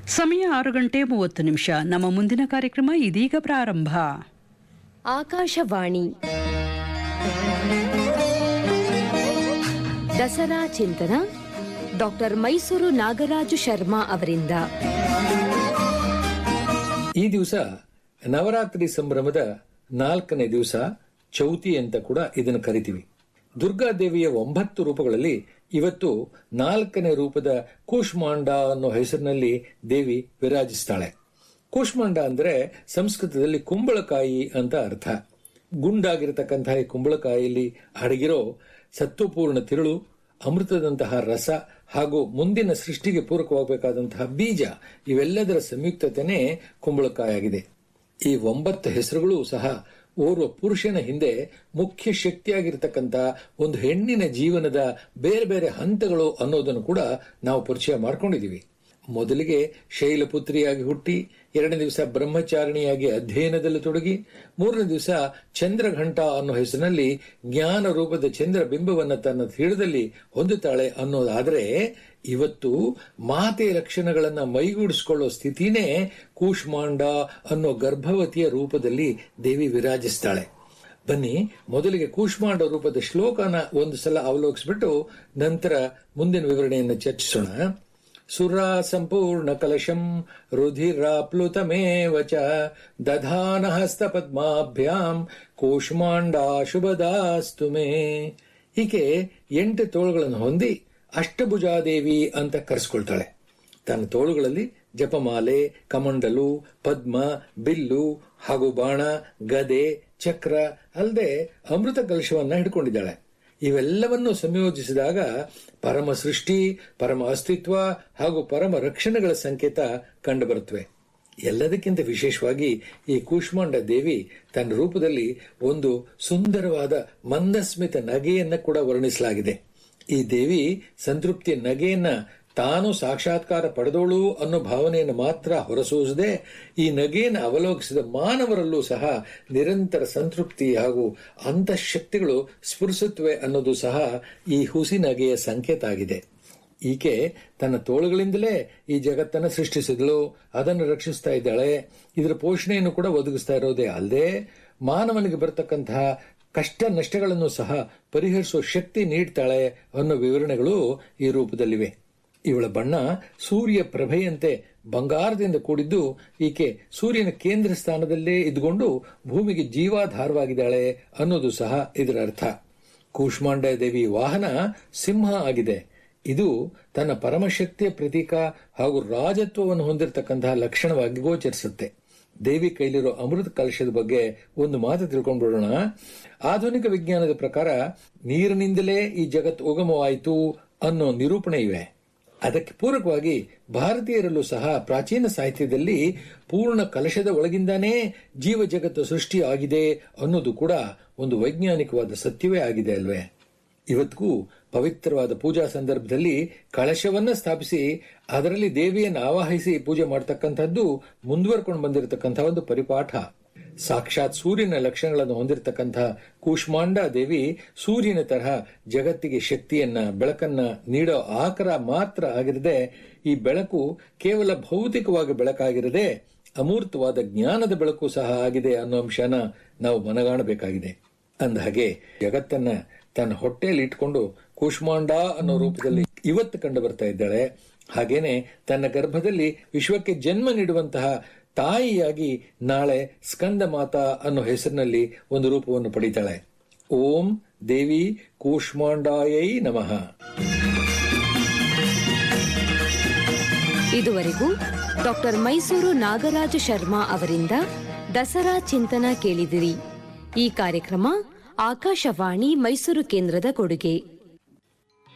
ಸಮಯ 6:30 ನಮ್ಮ ಮುಂದಿನ ಕಾರ್ಯಕ್ರಮ ಇದೀಗ ಪ್ರಾರಂಭ. ಆಕಾಶವಾಣಿ ದಸರಾ ಚಿಂತನ ಡಾಕ್ಟರ್ ಮೈಸೂರು ನಾಗರಾಜು ಶರ್ಮಾ ಅವರಿಂದ. ಈ ದಿವಸ ನವರಾತ್ರಿ ಸಂಭ್ರಮದ 4ನೇ ದಿವಸ, ಚೌತಿ ಅಂತ ಕೂಡ ಇದನ್ನು ಕರಿತೀವಿ. ದುರ್ಗಾದೇವಿಯ 9 ರೂಪಗಳಲ್ಲಿ ಇವತ್ತು 4ನೇ ರೂಪದ ಕೂಷ್ಮಾಂಡ ಅನ್ನೋ ಹೆಸರಿನಲ್ಲಿ ದೇವಿ ವಿರಾಜಿಸ್ತಾಳೆ. ಕೂಷ್ಮಾಂಡ ಅಂದ್ರೆ ಸಂಸ್ಕೃತದಲ್ಲಿ ಕುಂಬಳಕಾಯಿ ಅಂತ ಅರ್ಥ. ಗುಂಡಾಗಿರತಕ್ಕಂತಹ ಈ ಕುಂಬಳಕಾಯಿಯಲ್ಲಿ ಅಡಗಿರೋ ಸತ್ವಪೂರ್ಣ ತಿರುಳು, ಅಮೃತದಂತಹ ರಸ ಹಾಗೂ ಮುಂದಿನ ಸೃಷ್ಟಿಗೆ ಪೂರಕವಾಗಬೇಕಾದಂತಹ ಬೀಜ, ಇವೆಲ್ಲದರ ಸಂಯುಕ್ತತೆನೇ ಕುಂಬಳಕಾಯಾಗಿದೆ. ಈ 9 ಹೆಸರುಗಳು ಸಹ ಓರ್ವ ಪುರುಷನ ಹಿಂದೆ ಮುಖ್ಯ ಶಕ್ತಿಯಾಗಿರ್ತಕ್ಕಂಥ ಒಂದು ಹೆಣ್ಣಿನ ಜೀವನದ ಬೇರೆ ಬೇರೆ ಹಂತಗಳು ಅನ್ನೋದನ್ನು ಕೂಡ ನಾವು ಪರಿಚಯ ಮಾಡ್ಕೊಂಡಿದೀವಿ. ಮೊದಲಿಗೆ ಶೈಲಪುತ್ರಿಯಾಗಿ ಹುಟ್ಟಿ, 2ನೇ ದಿವಸ ಬ್ರಹ್ಮಚಾರಿಣಿಯಾಗಿ ಅಧ್ಯಯನದಲ್ಲಿ ತೊಡಗಿ, 3ನೇ ದಿವಸ ಚಂದ್ರಘಂಟ ಅನ್ನೋ ಹೆಸರಿನಲ್ಲಿ ಜ್ಞಾನ ರೂಪದ ಚಂದ್ರ ಬಿಂಬವನ್ನ ತನ್ನ ತೀರದಲ್ಲಿ ಹೊಂದುತ್ತಾಳೆ ಅನ್ನೋದಾದ್ರೆ, ಇವತ್ತು ಮಾತೆಯ ಲಕ್ಷಣಗಳನ್ನ ಮೈಗೂಡಿಸಿಕೊಳ್ಳೋ ಸ್ಥಿತಿನೇ ಕೂಷ್ಮಾಂಡ ಅನ್ನೋ ಗರ್ಭವತಿಯ ರೂಪದಲ್ಲಿ ದೇವಿ ವಿರಾಜಿಸ್ತಾಳೆ. ಬನ್ನಿ, ಮೊದಲಿಗೆ ಕೂಷ್ಮಾಂಡ ರೂಪದ ಶ್ಲೋಕನ ಒಂದು ಸಲ ಅವಲೋಕಿಸ್ಬಿಟ್ಟು ನಂತರ ಮುಂದಿನ ವಿವರಣೆಯನ್ನು ಚರ್ಚಿಸೋಣ. ಸುರಾ ಸಂಪೂರ್ಣ ಕಲಶಂ ರುಧಿರಾಪ್ಲುತಮೇವ ಚ ದಧಾನ ಹಸ್ತ ಪದ್ಮಾಭ್ಯಾಂ ಕೂಷ್ಮಾಂಡ ಶುಭದಾಸ್ತು ಮೇ. ಈಕೆ 8 ತೋಳುಗಳನ್ನು ಹೊಂದಿ ಅಷ್ಟಭುಜಾದೇವಿ ಅಂತ ಕರೆಸ್ಕೊಳ್ತಾಳೆ. ತನ್ನ ತೋಳುಗಳಲ್ಲಿ ಜಪಮಾಲೆ, ಕಮಂಡಲು, ಪದ್ಮ, ಬಿಲ್ಲು ಹಾಗೂ ಬಾಣ, ಗದೆ, ಚಕ್ರ ಅಲ್ಲದೆ ಅಮೃತ ಕಲಶವನ್ನ ಹಿಡ್ಕೊಂಡಿದ್ದಾಳೆ. ಇವೆಲ್ಲವನ್ನು ಸಂಯೋಜಿಸಿದಾಗ ಪರಮ ಸೃಷ್ಟಿ, ಪರಮ ಅಸ್ತಿತ್ವ ಹಾಗೂ ಪರಮ ರಕ್ಷಣೆಗಳ ಸಂಕೇತ ಕಂಡುಬರುತ್ತವೆ. ಎಲ್ಲದಕ್ಕಿಂತ ವಿಶೇಷವಾಗಿ ಈ ಕೂಷ್ಮಾಂಡ ದೇವಿ ತನ್ನ ರೂಪದಲ್ಲಿ ಒಂದು ಸುಂದರವಾದ ಮಂದಸ್ಮಿತ ನಗೆಯನ್ನ ಕೂಡ ವರ್ಣಿಸಲಾಗಿದೆ. ಈ ದೇವಿ ಸಂತೃಪ್ತಿಯ ನಗೆಯನ್ನ ತಾನು ಸಾಕ್ಷಾತ್ಕಾರ ಪಡೆದೋಳು ಅನ್ನೋ ಭಾವನೆಯನ್ನು ಮಾತ್ರ ಹೊರಸೂಸದೆ, ಈ ನಗೆಯನ್ನು ಅವಲೋಕಿಸಿದ ಮಾನವರಲ್ಲೂ ಸಹ ನಿರಂತರ ಸಂತೃಪ್ತಿ ಹಾಗೂ ಅಂತಃಶಕ್ತಿಗಳು ಸ್ಫುರಿಸುತ್ತವೆ ಅನ್ನೋದು ಸಹ ಈ ಹುಸಿ ನಗೆಯ ಸಂಕೇತ ಆಗಿದೆ. ಈಕೆ ತನ್ನ ತೋಳುಗಳಿಂದಲೇ ಈ ಜಗತ್ತನ್ನು ಸೃಷ್ಟಿಸಿದಳು, ಅದನ್ನು ರಕ್ಷಿಸ್ತಾ ಇದ್ದಾಳೆ. ಇದರ ಪೋಷಣೆಯನ್ನು ಕೂಡ ಒದಗಿಸ್ತಾ ಇರೋದೇ ಅಲ್ಲದೆ ಮಾನವನಿಗೆ ಬರತಕ್ಕಂತಹ ಕಷ್ಟ ನಷ್ಟಗಳನ್ನು ಸಹ ಪರಿಹರಿಸುವ ಶಕ್ತಿ ನೀಡ್ತಾಳೆ ಅನ್ನೋ ವಿವರಣೆಗಳು ಈ ರೂಪದಲ್ಲಿವೆ. ಇವಳ ಬಣ್ಣ ಸೂರ್ಯ ಪ್ರಭೆಯಂತೆ ಬಂಗಾರದಿಂದ ಕೂಡಿದ್ದು, ಈಕೆ ಸೂರ್ಯನ ಕೇಂದ್ರ ಸ್ಥಾನದಲ್ಲೇ ಇದ್ದುಕೊಂಡು ಭೂಮಿಗೆ ಜೀವಾಧಾರವಾಗಿದ್ದಾಳೆ ಅನ್ನೋದು ಸಹ ಇದರ ಅರ್ಥ. ಕೂಷ್ಮಾಂಡ ದೇವಿ ವಾಹನ ಸಿಂಹ ಆಗಿದೆ. ಇದು ತನ್ನ ಪರಮಶಕ್ತಿಯ ಪ್ರತೀಕ ಹಾಗೂ ರಾಜತ್ವವನ್ನು ಹೊಂದಿರತಕ್ಕಂತಹ ಲಕ್ಷಣವಾಗಿ ಗೋಚರಿಸುತ್ತೆ. ದೇವಿ ಕೈಲಿರೋ ಅಮೃತ ಕಲಶದ ಬಗ್ಗೆ ಒಂದು ಮಾತು ತಿಳ್ಕೊಂಡ್ಬಿಡೋಣ. ಆಧುನಿಕ ವಿಜ್ಞಾನದ ಪ್ರಕಾರ ನೀರಿನಿಂದಲೇ ಈ ಜಗತ್ತು ಉಗಮವಾಯಿತು ಅನ್ನೋ ನಿರೂಪಣೆ ಇವೆ. ಅದಕ್ಕೆ ಪೂರಕವಾಗಿ ಭಾರತೀಯರಲ್ಲೂ ಸಹ ಪ್ರಾಚೀನ ಸಾಹಿತ್ಯದಲ್ಲಿ ಪೂರ್ಣ ಕಲಶದ ಒಳಗಿಂದಾನೇ ಜೀವ ಜಗತ್ತು ಸೃಷ್ಟಿ ಆಗಿದೆ ಅನ್ನೋದು ಕೂಡ ಒಂದು ವೈಜ್ಞಾನಿಕವಾದ ಸತ್ಯವೇ ಆಗಿದೆ ಅಲ್ವೇ. ಇವತ್ತಿಗೂ ಪವಿತ್ರವಾದ ಪೂಜಾ ಸಂದರ್ಭದಲ್ಲಿ ಕಳಶವನ್ನ ಸ್ಥಾಪಿಸಿ ಅದರಲ್ಲಿ ದೇವಿಯನ್ನು ಆವಾಹಿಸಿ ಪೂಜೆ ಮಾಡತಕ್ಕಂಥದ್ದು ಮುಂದುವರ್ಕೊಂಡು ಬಂದಿರತಕ್ಕಂತಹ ಒಂದು ಪರಿಪಾಠ. ಸಾಕ್ಷಾತ್ ಸೂರ್ಯನ ಲಕ್ಷಣಗಳನ್ನು ಹೊಂದಿರತಕ್ಕಂತಹ ಕೂಷ್ಮಾಂಡ ದೇವಿ ಸೂರ್ಯನ ತರಹ ಜಗತ್ತಿಗೆ ಶಕ್ತಿಯನ್ನ, ಬೆಳಕನ್ನ ನೀಡೋ ಆಕರ ಮಾತ್ರ ಆಗಿರದೆ, ಈ ಬೆಳಕು ಕೇವಲ ಭೌತಿಕವಾಗಿ ಬೆಳಕಾಗಿರದೆ ಅಮೂರ್ತವಾದ ಜ್ಞಾನದ ಬೆಳಕು ಸಹ ಆಗಿದೆ ಅನ್ನೋ ಅಂಶನ ನಾವು ಮನಗಾಣಬೇಕಾಗಿದೆ. ಅಂದಹಾಗೆ ಜಗತ್ತನ್ನ ತನ್ನ ಹೊಟ್ಟೆಯಲ್ಲಿ ಇಟ್ಕೊಂಡು ಕೂಷ್ಮಾಂಡ ಅನ್ನೋ ರೂಪದಲ್ಲಿ ಇವತ್ತು ಕಂಡು ಬರ್ತಾ ಇದ್ದಾಳೆ. ಹಾಗೇನೆ ತನ್ನ ಗರ್ಭದಲ್ಲಿ ವಿಶ್ವಕ್ಕೆ ಜನ್ಮ ನೀಡುವಂತಹ ತಾಯಿಯಾಗಿ ನಾಳೆ ಸ್ಕಂದ ಮಾತಾ ಅನ್ನೋ ಹೆಸರಿನಲ್ಲಿ ಒಂದು ರೂಪವನ್ನು ಪಡೀತಾಳೆ. ಓಂ ದೇವಿ ಕೂಷ್ಮಾಂಡಾಯೈ ನಮಃ. ಇದುವರೆಗೂ ಡಾಕ್ಟರ್ ಮೈಸೂರು ನಾಗರಾಜ ಶರ್ಮಾ ಅವರಿಂದ ದಸರಾ ಚಿಂತನ ಕೇಳಿದಿರಿ. ಈ ಕಾರ್ಯಕ್ರಮ ಆಕಾಶವಾಣಿ ಮೈಸೂರು ಕೇಂದ್ರದ ಕೊಡುಗೆ.